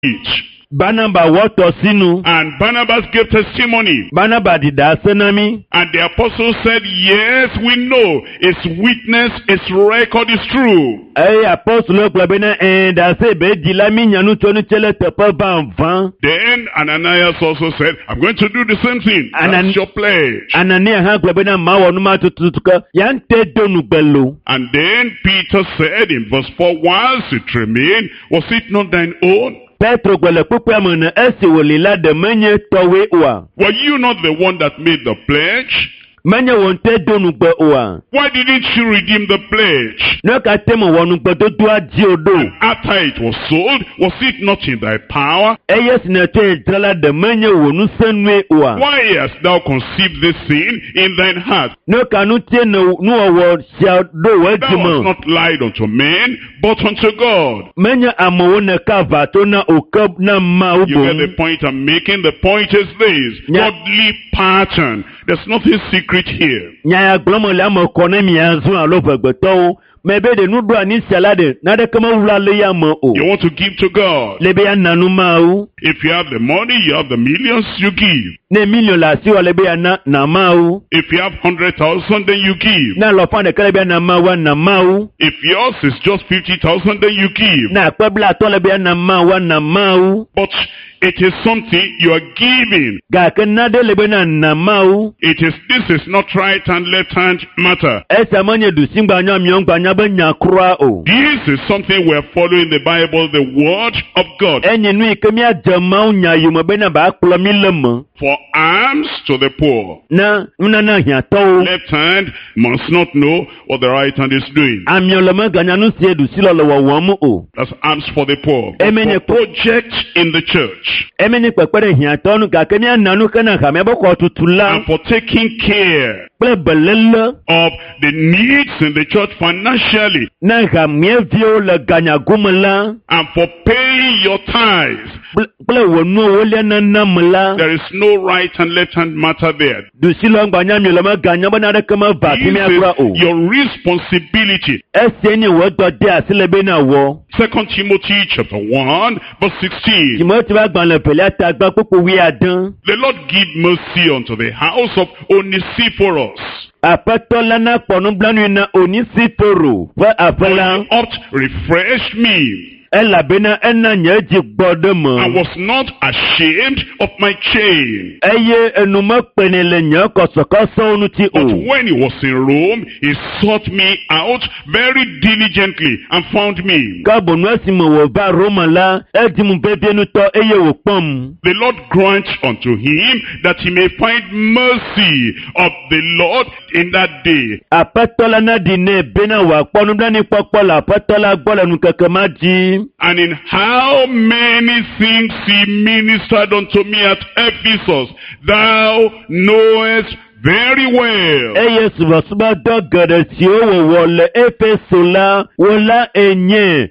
each. Barnaba wọ́tọ̀ sínú. And Barnabas gave testimony. Barnaba dìdá sẹ́nàmí. And the apostles said, yes, we know his witness, his record is true. Apostles gbàgbé náà dàsẹ́ ìbẹ́ di lámì ìyànú tó ní tẹ́lẹ̀ tẹ̀pọ̀ bá ń van. Then Ananias also said, I'm going to do the same thing. That's your pledge. Ananias hàn gbàgbé náà máa wọ̀ nùmá tuntun kan yà ń tẹ́ dónú gbẹ̀lò. And then Peter said in verse 4, whilst it remained, was it not thine own? Petro gbẹ̀lẹ̀ púpọ̀ àmọ̀nà ẹ̀sìn wòlé ládẹ̀ mẹ́nyẹ tọ̀wé wà. Were you not the one that made the pledge? Mẹ́nyẹ wọ́n tẹ́ dónú gbẹ̀ wà. Why didn't you redeem the pledge? N'ọ̀ka tẹ́mọ̀ wọnú gbẹ̀ tó dúró jí odò. And after it was sold, was it not in thy power? Ẹyẹ sinẹ̀tọ̀ ìdílé dẹ̀ mẹ́nyẹ wọnú sẹ́nu wà. Why hast thou conceived this sin in thine heart? N'ọ̀ka nu tiẹ̀ nù ọ̀wọ̀ ṣàdó wẹ́ Thou jùmọ̀. hast not lied unto men, but unto God. Mẹ́nyẹ àmọ̀wò nà káfà tó ná òkè náà máa wù You get the bò. point I'm making? The point is this. Yeah. Godly pattern. There's nothing secret here. Nyaya gbọ́mọ̀lẹ́ àmọ̀ kọ́ ní mìíràn àlọ́ fẹ̀gbẹ̀tọ́ o. Mẹ́bẹ́ de nudu àní sàládẹ̀ nàdẹ́ kọ́mọ́ wúlò alẹ́ yà mọ̀ o. You want to give to God. Lẹ́bẹ̀ yà nànú máa o. If you have the money, you have the millions, you give. Ní mílíọ̀nù làásì wà lẹ́bẹ̀ yà nà máa o. If you have 100,000, then you give. Náà lọ fún àdẹ̀kẹ́ lẹ́bẹ̀ yà nà máa wà nà máa o. If yours is just 50,000, then you give. Náà pẹ́bílẹ̀ àtọ́ lẹ́bẹ̀ yà nà máa wà nà máa o. But it is something you are giving. Gàkẹ́ nàdẹ́ lẹ́bẹ̀ yà nà máa o. This is not right hand, left hand matter. Ẹsẹ̀ mọ́ nyẹ dùsí gbànyọ́ mìíràn gbànyọ́ bẹ́ nyà kúrò o. This is something we are following the Bible, the word of God. Ẹ̀yìn nù ìkẹ́mi àjẹmọ́ nyà yìí mọ̀ bẹ́ nà bá kúrò mí lẹ́mọ̀. For alms to the poor. Na nana hiatɔ o. Left hand must not know what the right hand is doing. Amiɔlɔmɔ ganyanu sie du silɔ le wɔwɔm o. That's alms for the poor. Amen. For project in the church. Ɛmɛ ni kpɛkpɛ de hiatɔ nu gake mi ananu kana hame bɛ kɔ tutu la. And for taking care Kple belele. of the needs in the church financially. Na hamieviwo le ganyagome la. And for paying your tithes. Kple wɔnuwo wolia nenam la. There is no right and left hand matter there. Du silɔ gbanya miɔlɔmɔ ganya bɛ na ɖe kema va This kimi akura o. is your responsibility. Esie nye wɔ dɔ de asi le be na wɔ. 2 Timothy chapter 1 verse 16. Timothy ba gbalẽ pelia ta gba kpokpo wi adẽ. The Lord give mercy unto the house of Onesiphorus. Aƒetɔ la na kpɔ nublanui na Onesiforo ƒe aƒe la. He oft refreshed me. Elabena ena nye dzi gbɔ ɖe I me. was not ashamed of my chain. Eye enumekpene le nye kɔsɔkɔsɔwo ŋuti But o. when he was in Rome, he sought me out very diligently and found me. Ke bonu esime wòva Rome la, edi mu vevienutɔ eye wòkpɔm. The Lord grant unto him that he may find mercy of the Lord in that day. Aƒetɔ la na ɖi nɛ bena wòakpɔ nublanuikpɔkpɔ le aƒetɔ la gbɔ le nukeke ma dzi. And in how many things he ministered unto me at Ephesus, thou knowest very well. Eye subɔsubɔdɔ geɖe siwo wòwɔ le Efeso la, wòla enye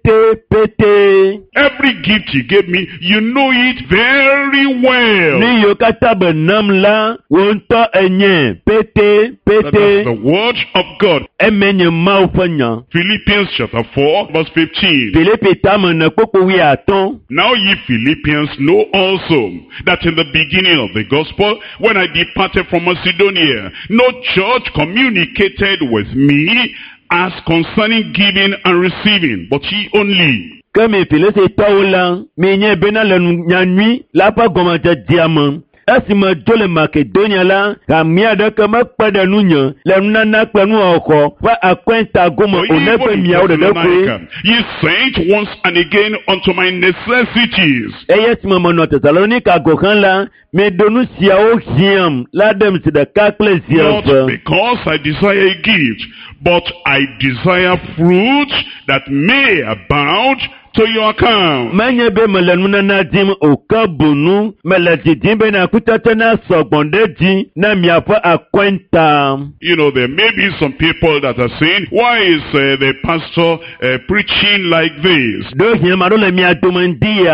pétépété. Every gift he gave me, you know it very well. Ní yiwo katã be nam la, wò ŋutɔ enye That's pétépété. the word of God. Eme nye Mawu ƒe nya. Philippians chapter 4 verse 15. Filipi tame ne kpokpo wi atɔ̃. Now ye Philippians know also that in the beginning of the gospel, when I departed from Macedonia, no church communicated with me as concerning giving and receiving, but ye only. Ke mi Filipi tɔwo la, mi nye bena le nyanyui la ƒe gɔmedzedzea me. Esime dzo le Makedonia la, hami aɖeke mekpe ɖe nunye le nunana kple nuxɔxɔ ƒe akɔnta gome For o ne even ƒe in miawo ɖeɖe koe. Thessalonica, ye sent once and again unto my necessities. Eye esime menɔ Tesalonika go xlẽ la, meɖo nu siawo hiãm la ɖem zi ɖeka kple zi Not eve. because I desire a gift, but I desire fruit that may abound to your account. Menye be mele nunana dim o ke bonu mele didim be na kutsetse na sɔgbɔn ɖe dzi na miaƒe akɔnta. You know, there may be some people that are saying, why is the pastor preaching like this? Ɖo hiãm aɖo le mia dome di ya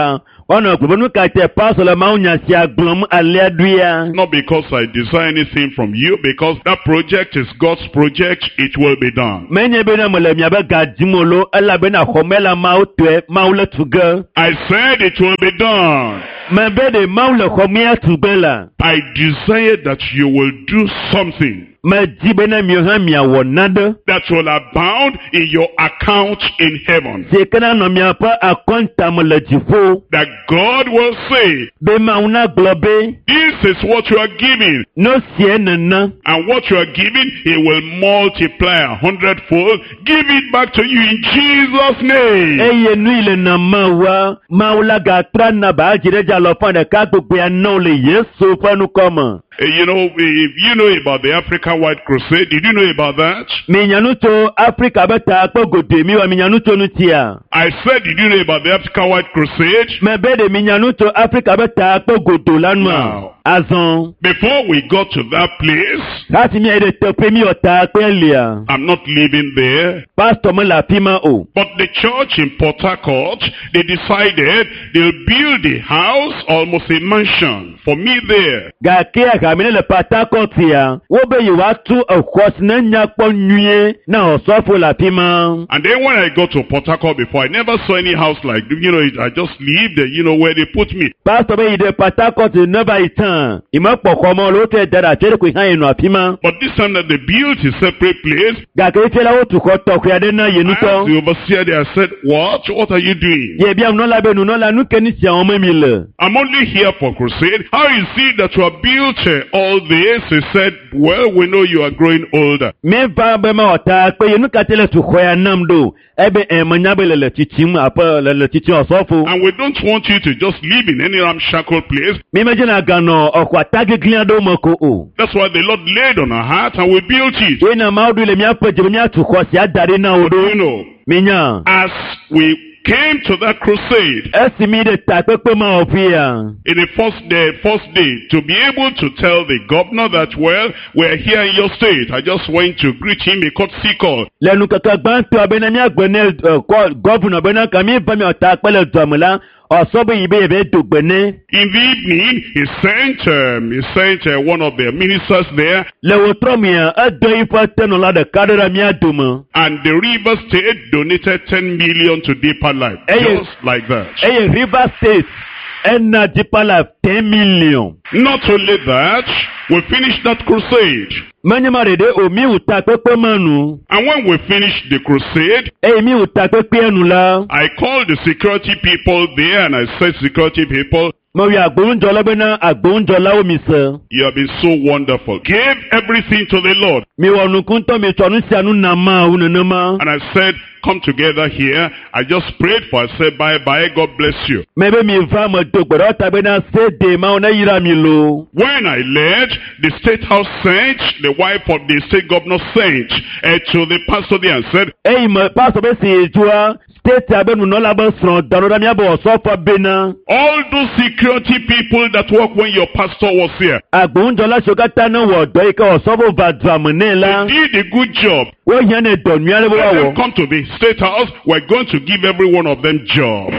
Ono kubonu kate paso la maunya si aglom aliaduya. Not because I desire anything from you, because that project is God's project, it will be done. Menye bena mole miabe gadimolo ala bena khomela mautwe maule tuga. I said it will be done. Mabede maule khomia tubela. I desire that you will do something Majibena miohamia wonada. that will abound in your account in heaven. Sekana no miapa akonta molejifo. That God will say, Be mauna globe. this is what you are giving. No sienna. And what you are giving, He will multiply 100-fold. Give it back to you in Jesus' name. Eye nuile na maula gatra na bajireja lopande kagbe anole Yesu fanu koma. You know, if you know about the African White Crusade, did you know about that? Minyanuto Africa beta akpogote miwa minyanuto nutia. I said, did you know about the African White Crusade? Mebede minyanuto Africa beta akpogoto lanwa. Now, Azon. before we got to that place, Kati mi ede tope mi ota akpelia. I'm not living there, Pastor mo la pima o. but the church in Port Harcourt, they decided they'll build a house, almost a mansion, for me there. Gake akamine le patakoti ya. Wobe yiwatu okwasne nyakpo nye na osofo la pima. And then when I got to Port Harcourt before, I never saw any house like, I just lived, where they put me. Pastor be ide patakoti neba itan. Imapo komo lote dada chere kuhanye no apima. But this time that they built a separate place, Gake ifela wotu koto kuyadena I asked yenuto. the overseer there, I said, what are you doing? Yebia mnola be nunola nukeni siya omemile. I'm only here for crusade. How is it that you have built all this? He said, well, we know you are growing older. Me ba be ma ota pe yenuka tele tu khoya namdo. Ebe manyabele le titim apa le titim osofo. And we don't want you to just live in any ramshackle place. Me imagine gano okwa tagi gliado moko o. That's why the Lord laid on our heart and we built it. Ina maudu le miapo jebe miatu khosi adare na But odo. you know, Minya. as we came to that crusade, Esimi de tapepe ma ofia. in the first day, to be able to tell the governor that, well, we're here in your state. I just went to greet him, a courtesy call. Lenu kaka bantu abena mi agbene governor bena kami pa mi ota pele domla. Osobe ibe ebe dugbene. In the evening, he sent one of the ministers there, Le wotromia ado ifa tenola de kadera mi aduma. and the River State donated 10 million to Deeper Life. Hey, Just like that. Eye River State. Ena Deeper Life 10 million. Not only that, we finished that crusade. Many marede o mi uta pepe manu. And when we finished the crusade, Mi uta pepe anula. I called the security people there and I said, security people, Mo wi agbonjola bena agbonjola o mi se. you have been so wonderful. Give everything to the Lord. Mi wonu kunto mi chonu si anu na ma unenema. And I said, come together here. I just prayed for, I said, bye, God bless you. Mebe mi va mo dogboro ta bena se de ma ona yira mi lo. When I led, the state house sent, the wife of the state governor sent to the pastor there and said, Mo pastor be si jua state abenu no la ba sron danora mi abo osofa bena. all those security people that work when your pastor was here, Agbonjola shogata na wo do ike osofo vadwa menela. they did a good job. Wo yan e don mi ale Let them wo. come to the state house. We're going to give every one of them job.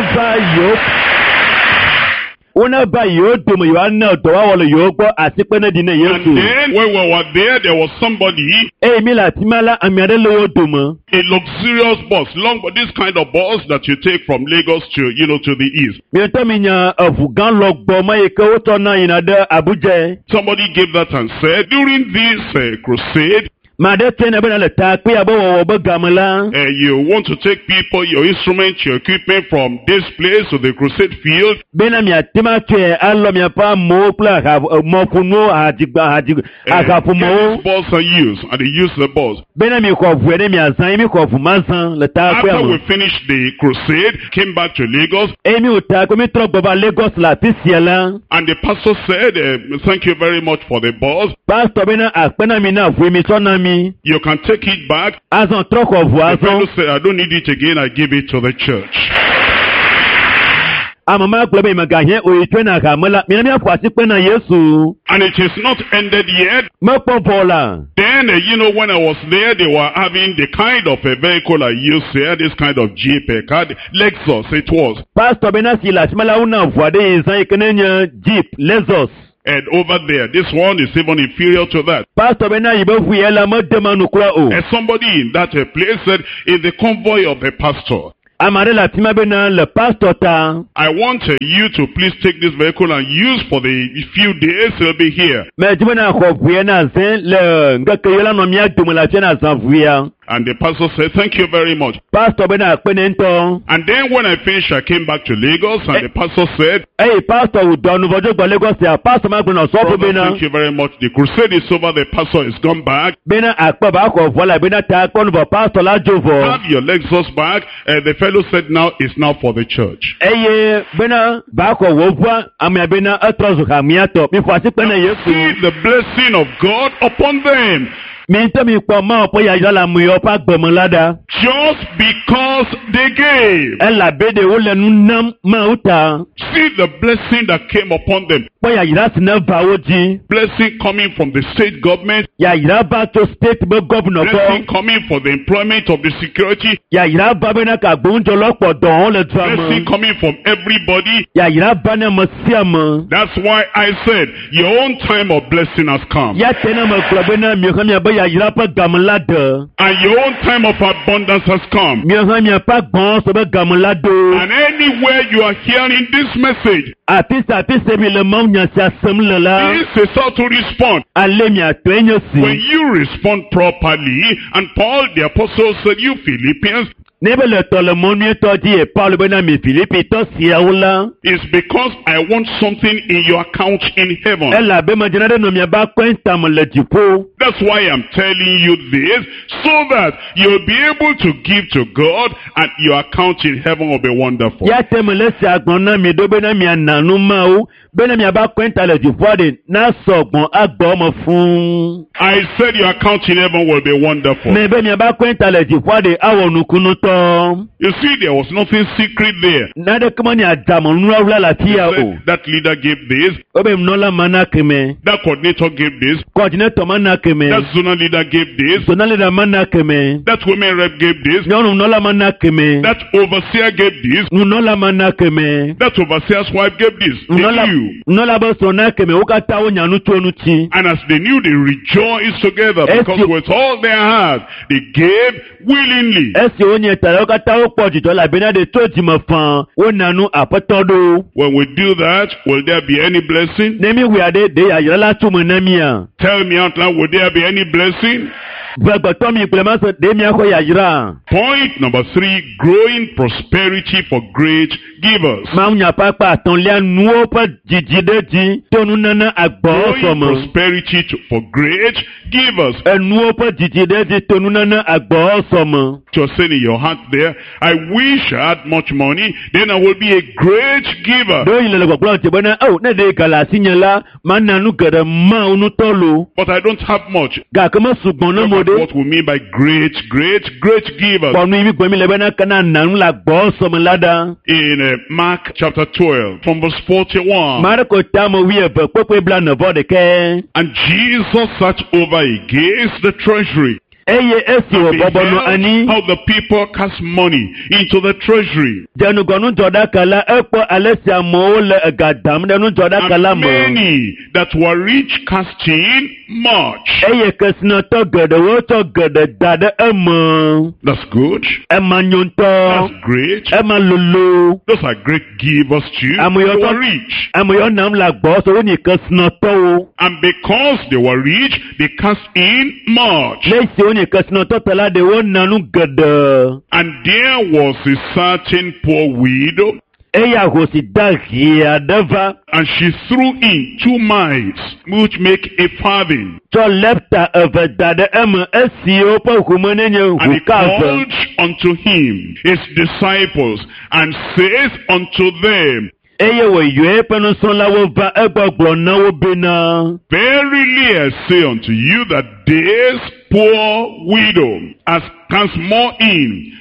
Una ba yo domo yo ana do wa wole yo gbo ati pe na di na And Yesu. then when we were there was somebody, Mi la ti mala amiade lo domo. a luxurious bus, long, but this kind of bus that you take from Lagos to, to the east. Mi to mi nya afugan lo gbo ma ye ke o to na yin ade Abuja. Somebody gave that and said, during this crusade, Ma de ten e be na le ta pe abo wo be gamala. you want to take people, your instruments, your equipment from this place to the crusade field. Be na mi atima ke allo mi pa mo pla ha mo funu adigba agafu mo. Get this bus and use, and they use the bus. Be na mi ko vuere mi azan mi ko fu mazan le ta pe After mo. we finished the crusade, came back to Lagos, Mi o ta ko mi tro gbo ba Lagos la ti siela. and the pastor said, thank you very much for the bus. Pastor be na apena mi na fu mi so na mi. You can take it back. Azan trok of The azan. fellow said, I don't need it again, I give it to the church. amama kplebe magahe oyitwena kamela minamia kwasi pena Yesu And it is not ended yet. mapopola Then, when I was there, they were having the kind of a vehicle I used here, this kind of Jeep, a car, Lexus it was. pastor bena silas mala una voade izan ikenenya Jeep Lexus And over there, this one is even inferior to that. pastor bena yibefu yela modemanu kura o And somebody in that place said, in the convoy of the pastor, amare la tima bena le pastor ta I want you to please take this vehicle and use for the few days he'll be here. me jibena khofuye na zen le ngake yela no mia dumula chena zanfuya. And the pastor said, thank you very much. Pastor bena kpenento And then when I finished, I came back to Lagos, and the pastor said, hey pastor udonu vojo gba Lagos ya pastor ma gbona so brother, bena thank you very much. The crusade is over. The pastor is gone back. bena akpa ba ko vola bena ta kon vo pastor la jovo Have your Lexus back. The fellow said, now it's now for the church. eye bena ba ko wo bua amia bena atrozu kamiato mi fasi pena See Yesu the blessing of God upon them. mi to mi po ma po ya yala mu yo pa gbemolada Just because they gave. ela bede wo le nu nam ma uta See the blessing that came upon them. po ya yira sina ba woji Blessing coming from the state government. ya yira ba to state be governor Blessing ko coming for the employment of the security. ya yira ba bena ka gbonjo lopo don le Blessing drama coming from everybody. ya yira ba na masiama That's why I said, your own time of blessing has come. ya tena ma klobena mi khamia ba ya yira pa gamlade And your own time of abundance has come. mi khamia pa gbon so be gamlado And anywhere you are hearing this message, atisa mi le mam nya sia sem le la this is how to respond. ale mi atwenyo When si you respond properly, and Paul the apostle said, you Philippians, nebe le to le monu to di e Paul bena mi Philippi to sia wala it's because I want something in your account in heaven. ela be ma jenade no mi ba kwenta mo le jipo That's why I'm telling you this, so that you'll be able to give to God, and your account in heaven will be wonderful. ya teme le si agbon na mi do bena mi ananu ma o bena mi ba kwenta le jipo de na sogbon agbo mo fun I said your account in heaven will be wonderful. me be mi ba kwenta le jipo de awonukunu to You see, there was nothing secret there. na de kama ni adamo nura la He tia o said, that leader gave this, obe mnola mana keme that coordinator gave this, coordinator mana keme that zonal leader gave this, zonale da mana keme that women rep gave this, nyonu mnola mana keme that overseer gave this, mnola mana keme that overseer's wife gave this. They knew. mnola ba sona keme ukata wo nyanu tonu ti And as they knew, they rejoiced together, Yes, because you- with all their heart, they gave willingly. esi onye tara ukata wo poji to la bena de to ji mo fan wo nanu apetodo When we do that, will there be any blessing? nemi wi ade de ya yala tu mo namia Tell me out loud, will there be any blessing? gbagbo to mi plema so de mi ako ya yira Point number 3, growing prosperity for great givers. ma nya papa ton le anu o pa jijide ji tonu nana agbo Growing so mo prosperity for great givers. enu o pa jijide ji tonu nana agbo so mo You're saying in your heart there, I wish I had much money, then I will be a great giver. do ile le gbogbo ti bona o na de kala sinyala ma nanu gere ma unu tolo But I don't have much. ga kama sugbon na mo That's de what we mean by great givers. ponu ibi gbomi le bena kana nanu la gbo so mo lada In Mark chapter 12, from verse 41. Marco tamo wi e be pepe bla na vode ke And Jesus sat over against the treasury. eye esi wo bobo no Beheld ani how the people cast money into the treasury. janu gonu joda kala epo alesia mo le gadam denu joda kala And mo many that were rich cast in much. eye kesna to gede wo to gede dade emo That's good. ema nyonto That's great. ema lulu Those are great givers too. I'm They your were daughter. rich. emo yo nam la gbo so ni kesna to And because they were rich, they cast in much. le si oni kesna to tala de wo nanu gede And there was a certain poor widow, eya hosi dagia deva and she threw in 2 mites, which make a farthing. to lepta eve dade ema esi o pa humane nye And he hukaze called unto him his disciples, and says unto them, eye wo yue penu son la wo va egbogbo na wo bina Verily I say unto you that this poor widow has cast more in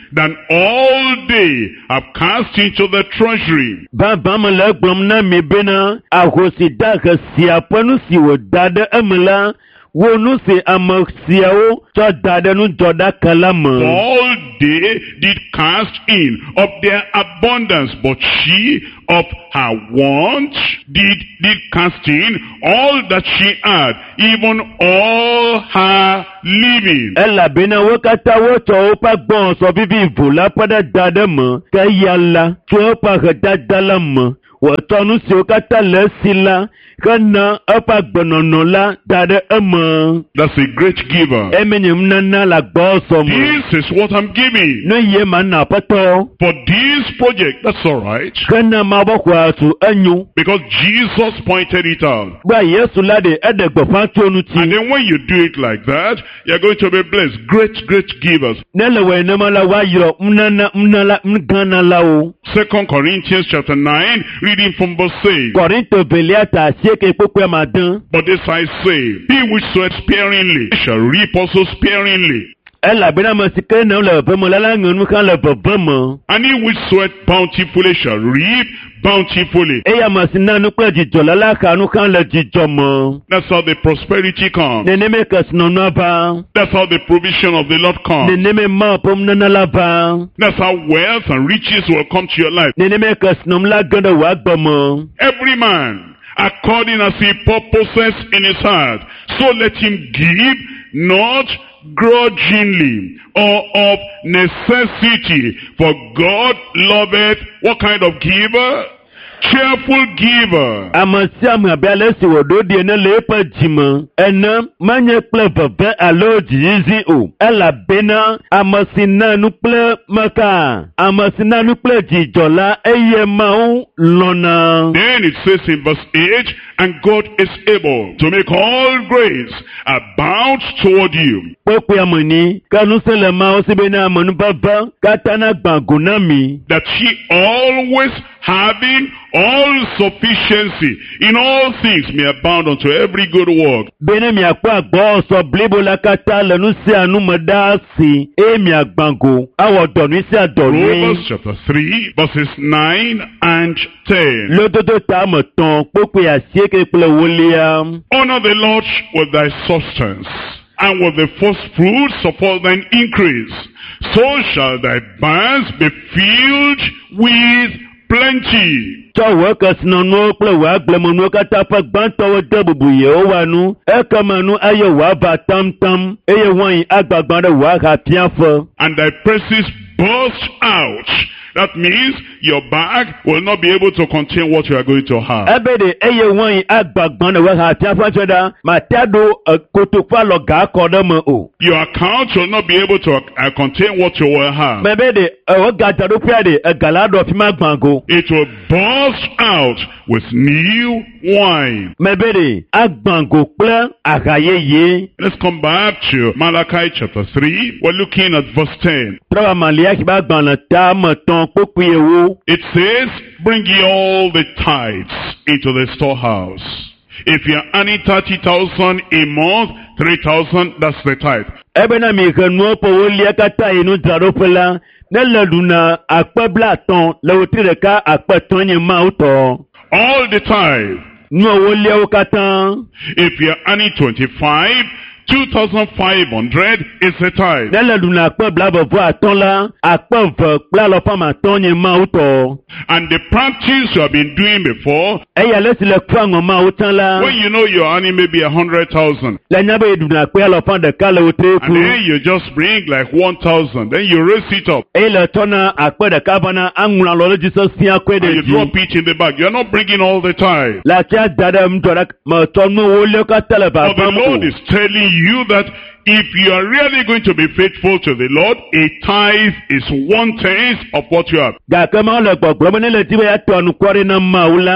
than all they have cast into the treasury. Baba mala gbom na mi bena ahosi da ka siapanu si wo dada amala wonu se amaksiao to dada nu joda kalama. All they did cast in of their abundance, but she of her want did cast in all that she had, even all her living. Ela bena wakata woto opa gbon so bibi vola pada dada mo kayala to opa dada mo woto nu si okata lesila kana opa gbononola dada emo. That's a great giver. Emenyum nana la gboso mo. This is what I'm giving. No ye man na pato. For this project, that's all right. Kana mabokwa su anyu. Because Jesus pointed it out. Ba Yesu lade edegbo fatonu ti. And then when you do it like that, you're going to be blessed. Great, great givers. Nele we nemala wa yiro mnala mgana lao. 2 Corinthians chapter 9, reading from verse 6. Korinto beliata sieke pokwe madan. But this I say, he which soweth sparingly shall reap also sparingly. Ela bena masike na le bemo lala ngunu kan le bemo. And he which soweth bountifully shall reap bountifully. Eya masina nu pe jijo lala kanu kan le jijo mo. That's how the prosperity comes. Neneme kasno na ba. That's how the provision of the Lord comes. Neneme ma pom na la ba. That's how wealth and riches will come to your life. Neneme kasno mla ganda wa gbomo. Every man, according as he purposes in his heart, so let him give, not grudgingly or of necessity, for God loveth what kind of giver? Cheerful giver. Amasiam abele si wodo di ene lepa jima. Ena manye ple bebe alo jizi o. Ela bena amasina nuple maka. Amasina nuple jijola eye maun lona. Then it says in verse 8, and God is able to make all grace abound toward you. Pokwe amani kanusele mao sibena amanu baba katana gbangunami. That she always having all sufficiency in all things may abound unto every good work. Bene mi akwa gbo so blibo la kata lenu si anu modasi e mi agbango awo donu si adonu. Proverbs chapter 3 verses 9 and 10. Lododo ta mo ton pokwe asieke ple wolia. Honor the Lord with thy substance, and with the first fruits of all thine increase. So shall thy barns be filled with plenty. Tọwọ́ kẹsìnà nù pẹ̀lú wà gbẹmọ̀nù kátàfà gbáǹtọ̀wọ́ dẹ́bùbù yẹ̀ ó wà nù. Ẹ̀kẹ́mọ̀nù ayé wà bá tamtam. Eye wọ̀nyí agbàgbọ́n rẹ̀ wà hà píàfọ̀. And thy presses burst out. That means your bag will not be able to contain what you are going to have. Ebede eye wọ̀nyí agbàgbọ́n rẹ̀ wà hà píàfọ̀ ṣẹ̀dá. Màtíàdó kòtòfà lọ̀gà kọ̀dọ̀ mọ̀ o. Your account will not be able to contain what you will have. Mẹ̀bẹ̀dẹ̀ ẹ̀wọ̀ gàdàdó fíàdé ẹ̀gàládọ̀ fi má gbàngó. It will burst out with new wine. Mẹ̀bẹ̀dẹ̀ agbàngó pẹ́ àgàyẹyẹ. Let's come back to Malachi chapter 3. We're looking at verse 10. Tọ́wọ́ màlíyà kí bá gbọ̀nà tá a mọ̀ tán pópin ewo. It says, bring ye all the tithes into the storehouse. If you're earning 30,000 a month, 3,000, that's the tithe. Ebe na mi ke nuo po wo lia kata inu daropela ne leduna akpebla ton lewoti reka akpeton nye ma uto. All the tithe. Nuo wo lia wo kata. If you're earning 25, 2,500 is the tithe. Ne leduna akpebla bovo aton la akpeve kpla lo fama ton nye ma uto. And the practice you have been doing before, Eya lesi le kwa ngo ma utan la. when you know you're earning maybe 100,000, Le nyabe eduna kwe lo fan de kale wote and then you just bring like 1,000, then you raise it up, E le tona akpe de kabana anguna lo le Jesus siya kwe and de you di. drop it in the bag. You're not bringing all the tithe. La kia dada mtorak ma tonu wo lia kata le But the baba Lord mo. is telling you that if you are really going to be faithful to the Lord, a tithe is 1/10 of what you have. Ga kama le gbogbo mo ne le tiwe ya tonu kwari na maula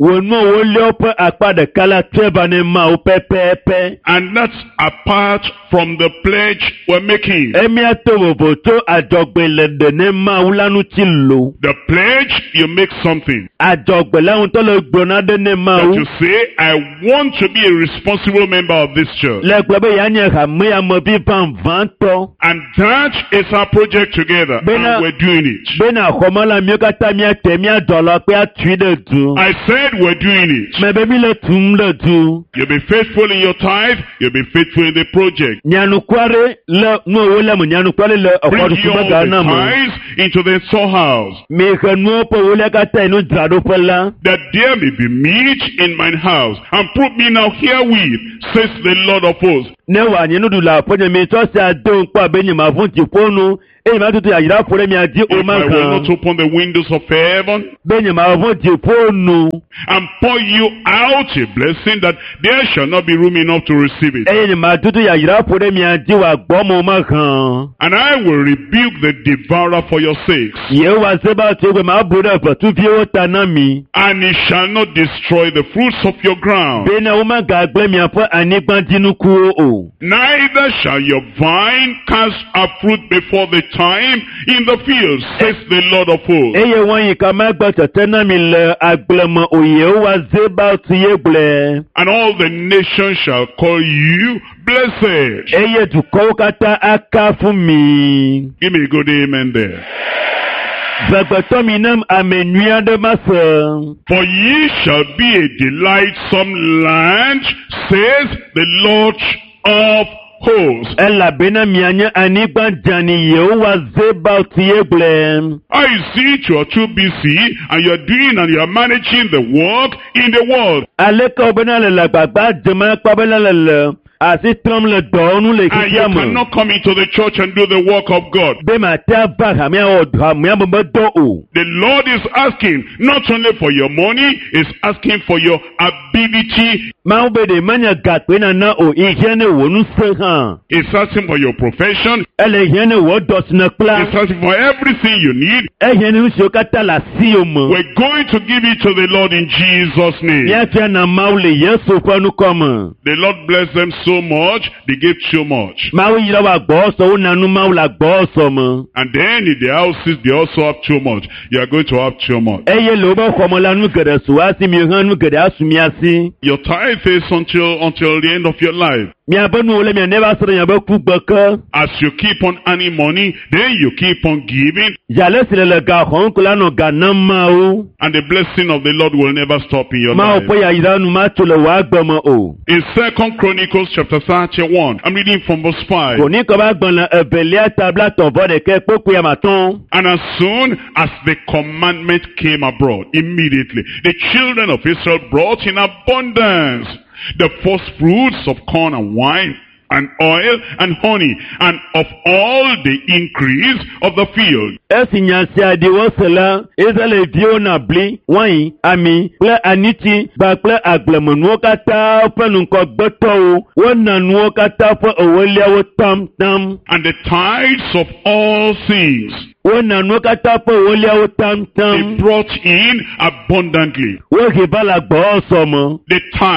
wònú wo lé woƒe akpa ɖeka la trɛ va ne mawo pɛpɛɛpɛ. And that's apart from the pledge we're making. Emia to vovo tso adzɔgbe le ɖe ne mawu la ŋuti lo. The pledge, you make something. Adzɔgbe la ŋutɔ le gblɔna ɖe ne That mawu. you say, I want to be a responsible member of this church. Le gblɔ be yeanye hameyamevi vavãtɔ. And that is our project together. Bena- And we're doing it. Bena xɔme la mío katã míate míadzɔ la kpe atui ɖe du. I said we're doing it. Mɛ be mi le tum ɖe du. You'll be faithful in your tithe. You'll be faithful in the project. Nyanukua le nuwo le me nyanukua le Bring exɔɖuƒe all ga the na me. tithes into the storehouse, Mihe nuwo ƒe wo le katã enu dzraɖoƒe la. that there may be meat in mine house. And prove me now herewith, says the Lord of hosts. Ne wòanye nuɖu le aƒenye mi tsɔ sia do ŋkpɔ abe nye mavu dziƒo nu eye matutu ayra ƒo ɖe mia dzi o If I will not mahã open the windows of heaven be nye mavu dziƒo nu and pour you out a blessing, that there shall not be room enough to receive it. eye nye matutu ayra ƒo ɖe mia dzi wòagbɔ me o mahã. And I will rebuke the devourer for your sakes, Yehowa se ba tso gbe mablu ɖe ʋetuviwo ta na mi. and he shall not destroy the fruits of your ground. Bena womagagblẽ miaƒe anyigbadzinukuwo o. Neither shall your vine cast her fruit before the time in the field, says the Lord of hosts. Eye wɔnyika magbe tete na mi le agble me o. Yehowa se ba tu ye gblẽ. And all the nations shall call you blessed. Eye dukɔwo katã akafu mi. Give me a good amen there. Gbegbetɔ mi nam ame nyui aɖe ma se. For ye shall be a delightsome land, says the Lord of hosts. Elabena mianye anyigba dzani Yehowa Zebal tie gblẽ. I see it, you are too busy and you are doing and you are managing the work in the world. Aleke wo bena le gbagba dzema kpɔ bena le asi trɔm le dɔwɔnu le And you xixia me. cannot come into the church and do the work of God. Be mate ava hamea wɔ hamea me dɔ o. The Lord is asking not only for your money, He's asking for your ability. Mawu be ɖe menye gakpe nana o, ihia ne wò ŋusẽ hã. He's asking for your profession. Ele hia ne wò dɔsine He's kpla. asking for everything you need. Ehia ne nu siwo katã le asiwo me. We're going to give it to the Lord in Jesus' name. Míafia na Mawu le Yesu ƒe nukɔme. The Lord bless them so much, they gave so much. Mawu yra wo agbɔsɔ, wo na nu Mawu le agbɔsɔ me. And then in the houses, they also have too much. You are going to have too much. Eye le wobe xɔme la nu geɖe so asi mi hã nu geɖe asu mia si. Your tithe is until the end of your life. Miabe nuwo le mia ne va se ɖe miabe kugbe ke. As you keep on earning money, then you keep on giving, Yale si le gaxɔm ko la nɔ ga nam Mawu. and the blessing of the Lord will never stop in your Mawu life. ƒe yayra nu matso le wò agbe me o. In 2 Chronicles chapter 31, I'm reading from verse 5. Koni ke ba gbalẽ evelia tabla tɔvɔ ɖeke kpokpe amatɔ̃. And as soon as the commandment came abroad, immediately, the children of Israel brought in abundance the first fruits of corn and wine, and oil and honey, and of all the increase of the field. Esi nya sia ɖiwo se la, Israelviwo na bli, wain, ami kple anitsi kpakple agblemenuwo katã ƒe ŋkɔgbetɔwo. Wona nuwo katã ƒe eweliawo tamtam. And the tithes of all things Wona nuwo katã ƒe eweliawo they tamtam. brought in abundantly. Wohe va le agbɔsɔ me. The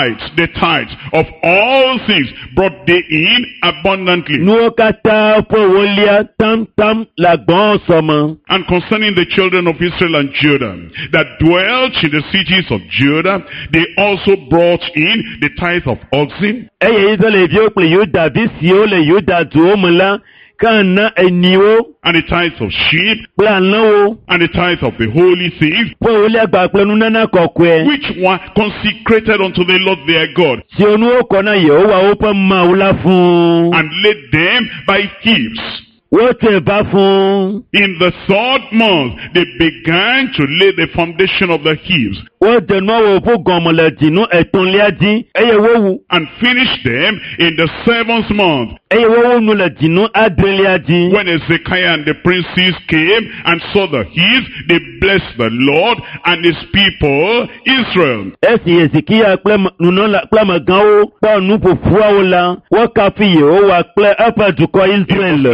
tithes of all things brought they in abundantly. Nuwo katã ƒe ewelia tamtam le agbɔsɔ me. And concerning the children of Israel and Judah that dwelt in the cities of Judah, they also brought in the tithe of oxen, Eye Israelviwo kple Yudavi siwo le Yuda duwo me la, kan na enyiwo and the tithe of sheep, kple alẽwo and the tithe of the holy things, ƒe ewelia gba kple nunana kɔkɔe. which were consecrated unto the Lord their God, Siwo nuwo kɔ na Yehowa woƒe Mawu la fũu. and laid them by heaps. Wotsɔe va fũu. In the 3rd month, they began to lay the foundation of the heaps, Wode nua wɔ ƒu gɔme le dzinu etɔ̃lia dzi, eye wowu. and finished them in the 7th month. Eye wowu nu le dzinu adrelia dzi. When Ezekiah and the princes came and saw the heaps, they blessed the Lord and his people Israel. Esi Hezekia kple nunɔla kple amegãwo kpɔ nu ƒoƒuawo la, wokafi Yehowa kple eƒe dukɔ In verse Israel. 9, and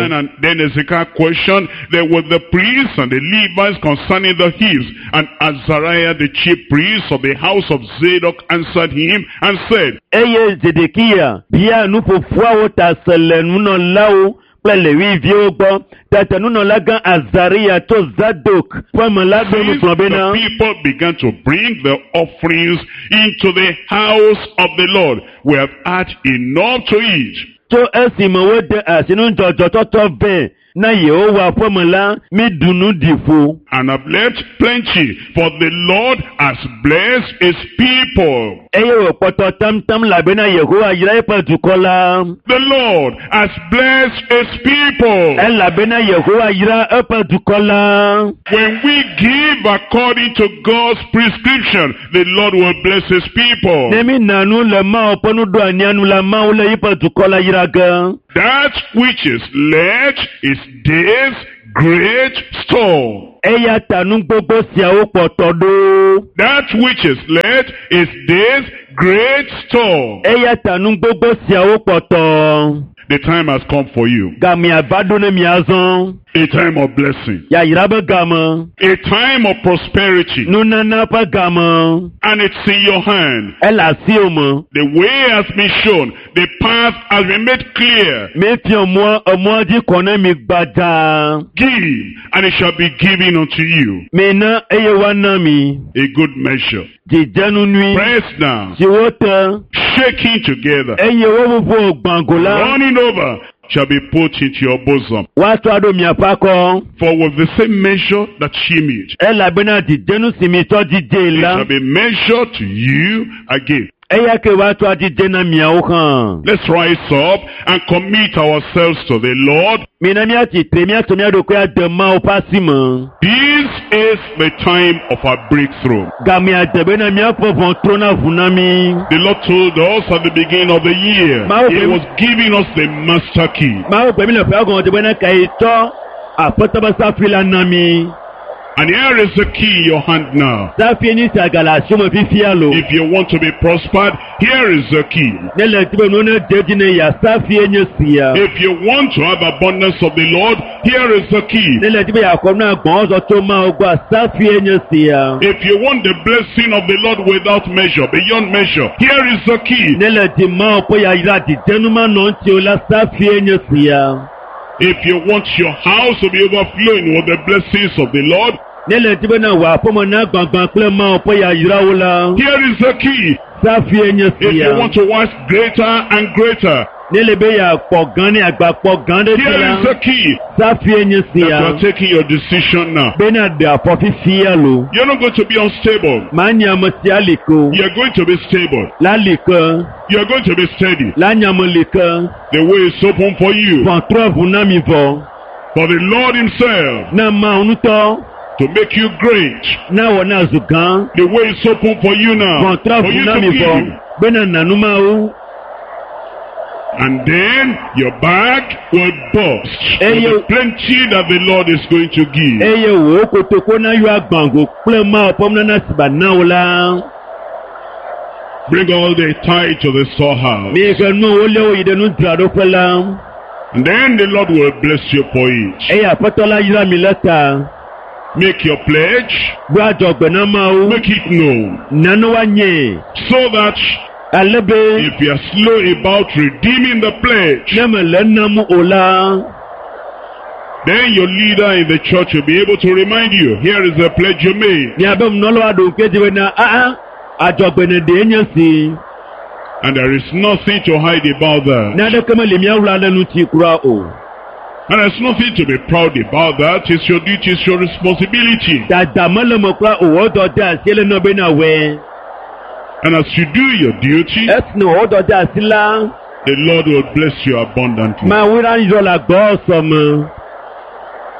Then Ezekiel questioned there were the priests and the Levites concerning the heaps. And Azariah the chief priest of the house of Zadok answered him and said, Eye Zedekia, bia nu fofua wo ta sele nu no lawo pele wi vi ogbo tata nu no lagan Azariah to Zadok fama lagbe nu so bena. The people began to bring the offerings into the house of the Lord. We have had enough to eat. To esimo wo de asinu jojo toto be na Yehowa fomala mi dunu difo. And have left plenty, for the Lord has blessed his people. Eye wo poto tam labena Yehowa yira pa dukola. The Lord has blessed his people. El labena Yehowa yira pa dukola. When we give according to God's prescription, the Lord will bless his people. Nemi nanu le ma oponu do anianu la ma ule yipa dukola yiraga. That which is led is this great store. Eya tanu gbogbo si awo potodo. That which is led is this great store. Eya tanu gbogbo si awo poto. The time has come for you. Gami abado ne miazon. A time of blessing. Ya yirabe gama. A time of prosperity. Nunana pa gama. And it's in your hand. Ela si omo. The way has been shown. The path has been made clear. Me fi omo di kone mi gbada. Give, and it shall be given unto you. Me na eye wana mi. A good measure. Jijanu nui. Pressed down. Jiwote. Shaking together. Eye wo bo gbangola. Running over. Shall be put into your bosom. Watu mi apako. For with the same measure that she made, Ela bena jijenu simi to jije it la. shall be measured to you again. Eya ke watu jije mi awokan. Let's rise up and commit ourselves to the Lord. Minamia ti temia to mi adoko ya dema opasimo. This is the time of our breakthrough. Gami adebena mi afofon trona funami. The Lord told us at the beginning of the year, He was giving us the master key. Ma o pe mi le fe ogun odebena kai to apotaba safila nami. And here is the key in your hand now. Safi ni sagala sumo fifialo. If you want to be prospered, here is the key. Nele tibo no ne dejine ya safi enyo siya. If you want to have abundance of the Lord, here is the key. Nele tibo ya komna gbon so to ma ogba safi enyo siya. If you want the blessing of the Lord without measure, beyond measure, here is the key. Nele ti ma opo ya ira di tenuma no ti ola safi enyo siya. If you want your house to be overflowing with the blessings of the Lord, nele tibo na wa pomo na gbangban ple ma opo ya ira ola. here is the key. Safi enyo If you siya. want to watch greater and greater, Nele be ya po gan ni agba po gan de here is the tila. key. Safi enyo That you are siya. taking your decision now. Bena de apo fifialo. You're not going to be unstable. Manya mo ti aliko. You're going to be stable. Laliko. You're going to be steady. Lanyamo liko. The way is open for you. Kontrovu na mi vo. For the Lord Himself Na ma unuto. to make you great. Na wona zugan. The way is open for you now. For Kontrovu you na to mi vo. give. Bena nanuma u. And then your bag will burst with the plenty that the Lord is going to give. Eye wo kotoko na yu agbango ple ma opom na siba na ola. Bring all the tithe to the storehouse. Mi ke no ole o ide nu drado pela. And then the Lord will bless you for it. Eye apotola yira mi leta. Make your pledge. Gba jogbe na ma u. Make it known. Nanu wa nye. So that Alebe. if you are slow about redeeming the pledge, Neme le namu ola. then your leader in the church will be able to remind you, here is the pledge you made. Ni abe mnolo ado keje na ajogbe ne de enyo si. And there is nothing to hide about that. Na de kema le mi awura lenu ti kura o. And there's nothing to be proud about that. It's your duty, it's your responsibility. Dada mele mo kura o do da sele no be na we. And as you do your duty, Esno o do da sila. the Lord will bless you abundantly. Ma wira njo la go so mo.